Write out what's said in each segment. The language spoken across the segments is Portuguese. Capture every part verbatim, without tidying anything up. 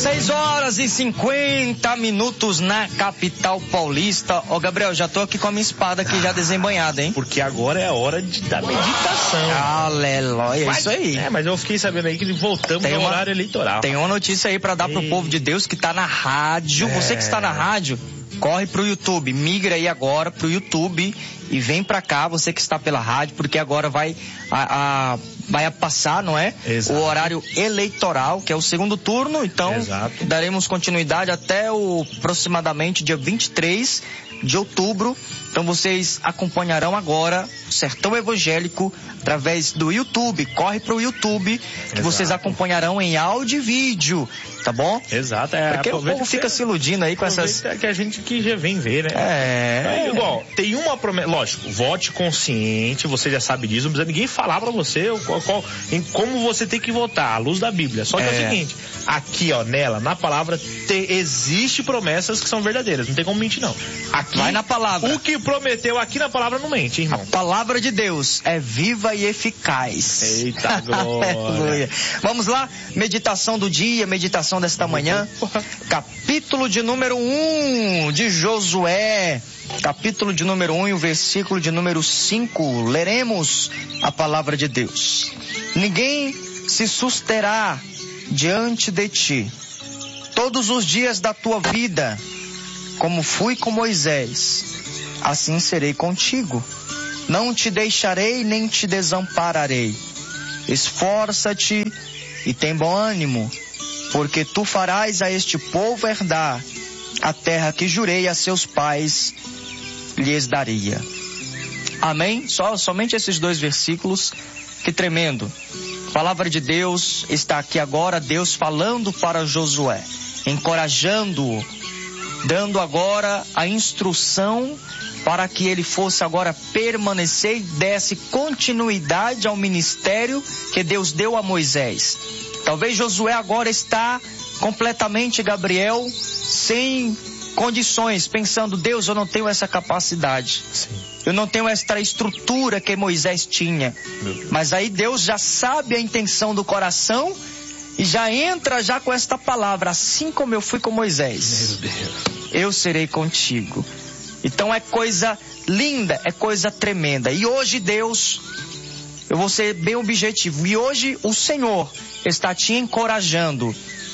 seis horas e cinquenta minutos na capital paulista. Ô, Gabriel, já tô aqui com a minha espada aqui já desembanhada, hein? Porque agora é a hora de, da meditação. Aleluia, é mas, isso aí. É, mas eu fiquei sabendo aí que voltamos tem ao uma, horário eleitoral. Tem uma notícia aí pra dar pro Ei. povo de Deus que tá na rádio. É. Você que está na rádio, corre pro YouTube, migra aí agora pro YouTube e vem pra cá, você que está pela rádio, porque agora vai a, a vai passar, não é? Exato. O horário eleitoral, que é o segundo turno, então Exato. daremos continuidade até o aproximadamente dia vinte e três de outubro. Então vocês acompanharão agora o Sertão Evangélico através do YouTube. Corre pro YouTube que Exato. vocês acompanharão em áudio e vídeo, tá bom? Exato. É, porque o povo fica se iludindo aí com essas... que a gente que já vem ver, né? É. é igual, tem uma promessa, lógico, vote consciente, você já sabe disso, não precisa ninguém falar pra você qual, qual, em como você tem que votar, à luz da Bíblia. Só que é, é o seguinte, aqui ó, nela, na palavra, te, existe promessas que são verdadeiras, não tem como mentir não. Aqui, vai na palavra. O que prometeu aqui na palavra não mente, irmão. A palavra de Deus é viva e eficaz. Eita glória. Aleluia. Vamos lá, meditação do dia, meditação desta manhã, capítulo de número um de Josué, capítulo de número um e o versículo de número cinco, leremos a palavra de Deus. Ninguém se susterá diante de ti todos os dias da tua vida, como fui com Moisés, assim serei contigo. Não te deixarei nem te desampararei. Esforça-te e tem bom ânimo, porque tu farás a este povo herdar a terra que jurei a seus pais lhes daria. Amém? Só, somente esses dois versículos, que tremendo. A palavra de Deus está aqui agora, Deus falando para Josué, encorajando-o, dando agora a instrução para que ele fosse agora permanecer e desse continuidade ao ministério que Deus deu a Moisés. Talvez Josué agora está completamente, Gabriel, sem condições, pensando, Deus, eu não tenho essa capacidade. Sim. Eu não tenho esta estrutura que Moisés tinha. Mas aí Deus já sabe a intenção do coração e já entra já com esta palavra, assim como eu fui com Moisés, Meu Deus. eu serei contigo. Então é coisa linda, é coisa tremenda. E hoje Deus, eu vou ser bem objetivo, e hoje o Senhor está te encorajando.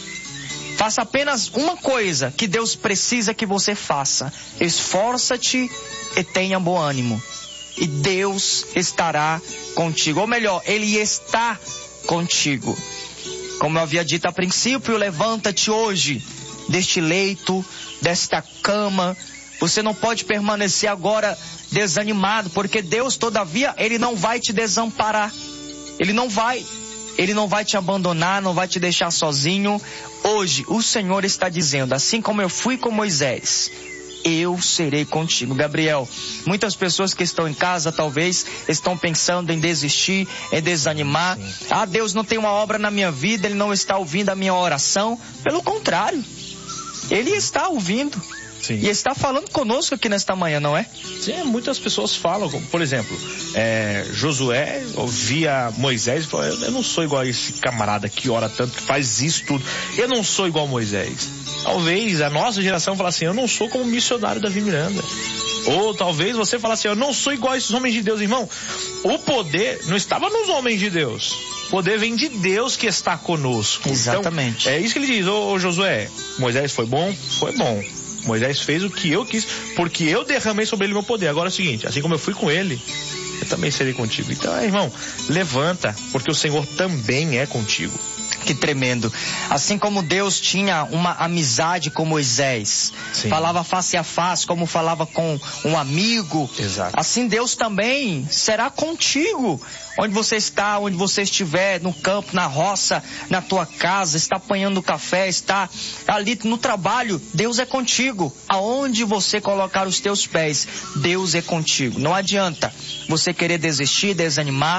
Faça apenas uma coisa que Deus precisa que você faça. Esforça-te e tenha bom ânimo. E Deus estará contigo. Ou melhor, Ele está contigo. Como eu havia dito a princípio, levanta-te hoje deste leito, desta cama. Você não pode permanecer agora desanimado, porque Deus, todavia, Ele não vai te desamparar. Ele não vai. Ele não vai te abandonar, não vai te deixar sozinho. Hoje, o Senhor está dizendo, assim como eu fui com Moisés, eu serei contigo. Gabriel, muitas pessoas que estão em casa, talvez, estão pensando em desistir, em desanimar. Sim. Ah, Deus não tem uma obra na minha vida, Ele não está ouvindo a minha oração. Pelo contrário, Ele está ouvindo. Sim. E está falando conosco aqui nesta manhã, não é? Sim, muitas pessoas falam, por exemplo, é, Josué ouvia Moisés e falou, eu não sou igual a esse camarada que ora tanto, que faz isso tudo. Eu não sou igual a Moisés. Talvez a nossa geração fale assim, eu não sou como o missionário Davi Miranda. Ou talvez você fale assim, eu não sou igual a esses homens de Deus. Irmão, o poder não estava nos homens de Deus. O poder vem de Deus que está conosco. Exatamente. Então, é isso que ele diz, ô, ô Josué, Moisés foi bom? Foi bom. Moisés fez o que eu quis, porque eu derramei sobre ele meu poder. Agora é o seguinte, assim como eu fui com ele, eu também serei contigo. Então, irmão, levanta, porque o Senhor também é contigo. Que tremendo. Assim como Deus tinha uma amizade com Moisés, Sim. falava face a face, como falava com um amigo, Exato. assim Deus também será contigo. Onde você está, onde você estiver, no campo, na roça, na tua casa, está apanhando café, está ali no trabalho, Deus é contigo. Aonde você colocar os teus pés, Deus é contigo. Não adianta você querer desistir, desanimar.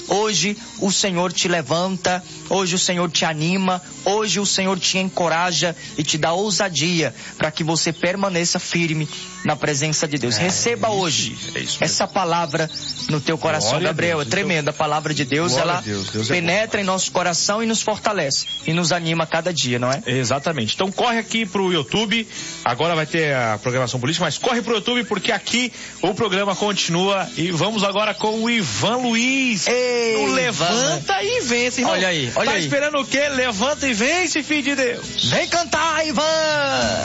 Hoje o Senhor te levanta, hoje o Senhor te anima, hoje o Senhor te encoraja e te dá ousadia para que você permaneça firme na presença de Deus. É, Receba isso, hoje é essa palavra no teu coração, Glória Gabriel. Deus, é tremenda a palavra de Deus. Glória ela Deus, Deus penetra é em nosso coração e nos fortalece e nos anima a cada dia, não é? Exatamente. Então corre aqui pro YouTube. Agora vai ter a programação política, mas corre pro YouTube porque aqui o programa continua e vamos agora com o Ivan Luiz. Ei, no Levanta Ivan. E Vence, irmão. Olha aí, olha tá aí. esperando o quê? Levanta e vence, filho de Deus. Vem cantar, Ivan!